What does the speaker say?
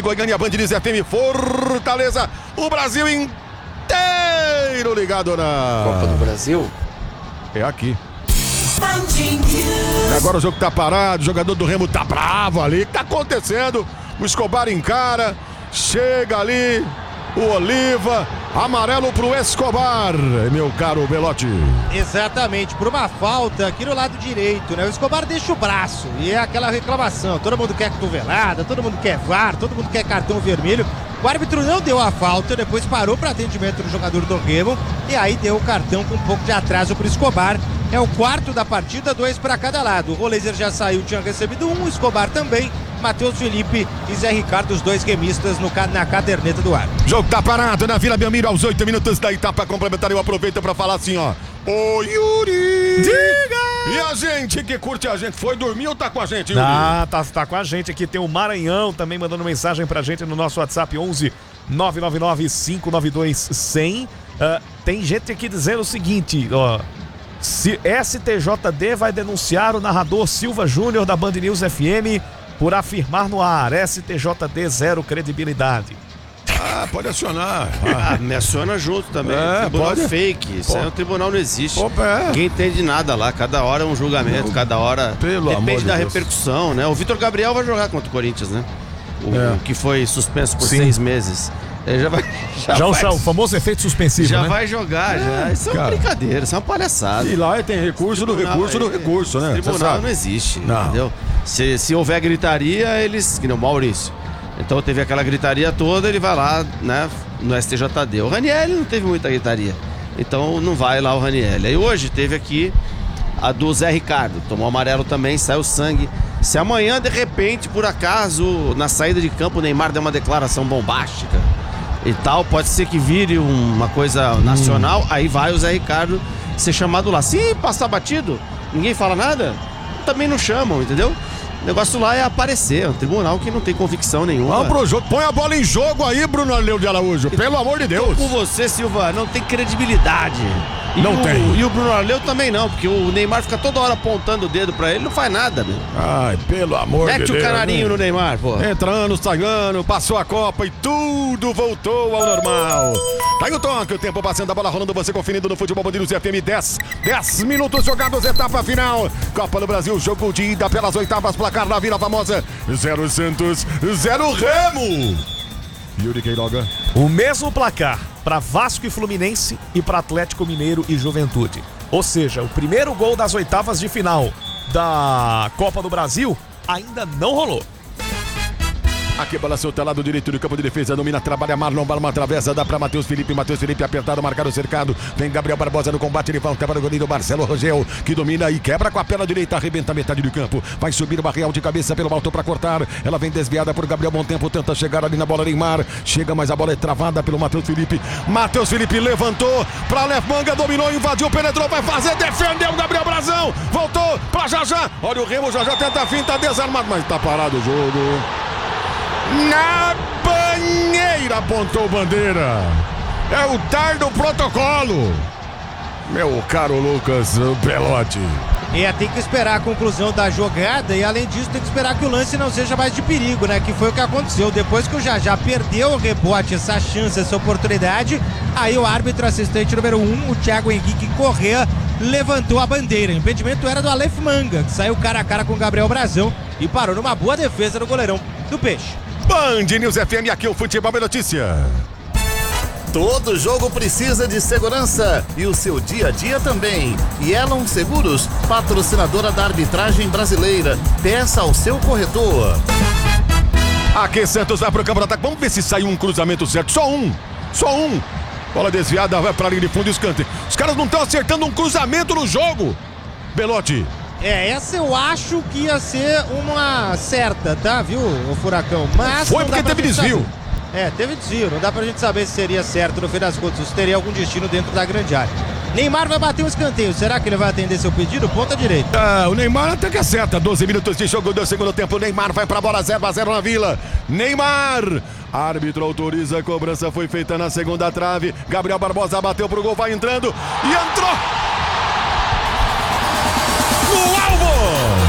Goiânia, Band News FM, Fortaleza, o Brasil inteiro ligado na Copa do Brasil. É aqui. Agora o jogo tá parado, o jogador do Remo tá bravo ali. O que tá acontecendo? O Escobar encara, chega ali, o Oliva, amarelo pro Escobar, meu caro Belotti. Exatamente, por uma falta aqui no lado direito, né? O Escobar deixa o braço e é aquela reclamação. Todo mundo quer cotovelada, todo mundo quer VAR, todo mundo quer cartão vermelho. O árbitro não deu a falta, depois parou para atendimento do jogador do Remo e aí deu o cartão com um pouco de atraso pro Escobar. É o quarto da partida, 2 para cada lado. O Roleiser já saiu, tinha recebido 1, o Escobar também. Matheus Felipe e Zé Ricardo, os dois remistas na caderneta do ar. Jogo tá parado na Vila Belmiro aos 8 minutos da etapa complementar. Eu aproveito pra falar assim, ó. Ô Yuri! Diga! E a gente que curte a gente, foi dormir ou tá com a gente, Yuri? Ah, tá com a gente aqui. Tem o Maranhão também mandando mensagem pra gente no nosso WhatsApp 11 999 592 100. Tem gente aqui dizendo o seguinte, ó. Se STJD vai denunciar o narrador Silva Júnior da Band News FM por afirmar no ar, STJD zero credibilidade. Ah, pode acionar. Me aciona junto também. Tribunal pode. fake. Isso aí, o tribunal não existe. Opa, Ninguém entende nada lá. Cada hora é um julgamento, cada hora. Pelo amor depende de da Deus. repercussão, né? O Vitor Gabriel vai jogar contra o Corinthians, né? O que foi suspenso por 6 meses. Ele já vai. O famoso efeito suspensivo, Já né? vai jogar, já. Isso é uma brincadeira, isso é uma palhaçada. E lá tem recurso do recurso, né? Tribunal não existe, Não. entendeu? Se houver gritaria, eles. Que nem o Maurício. Então teve aquela gritaria toda, ele vai lá, né, no STJD. O Ranieri não teve muita gritaria, então não vai lá o Ranieri. Aí hoje teve aqui a do Zé Ricardo, tomou amarelo também, saiu sangue. Se amanhã, de repente, por acaso, na saída de campo, o Neymar der uma declaração bombástica e tal, pode ser que vire uma coisa nacional, aí vai o Zé Ricardo ser chamado lá. Se passar batido, ninguém fala nada, também não chamam, entendeu? O negócio lá é aparecer, é um tribunal que não tem convicção nenhuma. Vamos pro jogo, põe a bola em jogo aí, Bruno Arleu de Araújo, pelo amor de Deus. Com você, Silva, não tem credibilidade. Tem. E o Bruno Arleu também não, porque o Neymar fica toda hora apontando o dedo pra ele, não faz nada, meu. Ai, pelo amor de Deus. Mete o canarinho no Neymar, pô. Entra ano, sai ano, passou a Copa e tudo voltou ao normal. Tá aí o toque, o tempo passando, a bola rolando, você conferindo no Futebol Band News FM 10 minutos jogados, etapa final. Copa do Brasil, jogo de ida pelas oitavas, placar na Vila Famosa, 0 Santos, 0 Remo. Yuri Queiroga. O mesmo placar para Vasco e Fluminense e para Atlético Mineiro e Juventude. Ou seja, o primeiro gol das oitavas de final da Copa do Brasil ainda não rolou. Aqui, bola solta, lado direito do campo de defesa, domina, trabalha Marlon, Balma, atravessa, dá pra Matheus Felipe apertado, marcado, cercado, vem Gabriel Barbosa no combate, ele volta para o goleiro Marcelo Rogel, que domina e quebra com a perna direita, arrebenta a metade do campo, vai subir o Barreal de cabeça pelo alto pra cortar, ela vem desviada por Gabriel Bom Tempo, tenta chegar ali na bola Neymar, chega, mas a bola é travada pelo Matheus Felipe levantou pra left manga, dominou, invadiu, penetrou, vai fazer, defendeu o Gabriel Brazão, voltou pra Jajá, olha o Remo, Jajá tenta a finta, desarmado, mas tá parado o jogo. Na banheira apontou bandeira. É o tar do protocolo. Meu caro Lucas Belotti. Tem que esperar a conclusão da jogada e além disso tem que esperar que o lance não seja mais de perigo, né? Que foi o que aconteceu. Depois que o Jajá perdeu o rebote, essa chance, essa oportunidade, aí o árbitro assistente número 1, o Thiago Henrique Correa, levantou a bandeira. O impedimento era do Aleph Manga, que saiu cara a cara com o Gabriel Brazão e parou numa boa defesa do goleirão do Peixe. Band News FM, aqui o Futebol é Notícia. Todo jogo precisa de segurança e o seu dia a dia também. Yellow Seguros, patrocinadora da arbitragem brasileira. Peça ao seu corretor. Aqui Santos vai pro campo de ataque. Vamos ver se saiu um cruzamento certo. Só um. Bola desviada, vai pra linha de fundo e escanteio. Os caras não estão acertando um cruzamento no jogo. Belotti. Essa eu acho que ia ser uma certa, tá, viu, o Furacão? Mas foi porque teve desvio. Teve desvio, não dá pra gente saber se seria certo no fim das contas, se teria algum destino dentro da grande área. Neymar vai bater um escanteio, será que ele vai atender seu pedido? Ponta direita. O Neymar até que acerta, 12 minutos de jogo do segundo tempo, o Neymar vai pra bola, 0-0 na Vila. Neymar, árbitro autoriza, a cobrança foi feita na segunda trave, Gabriel Barbosa bateu pro gol, vai entrando e entrou! No alvo!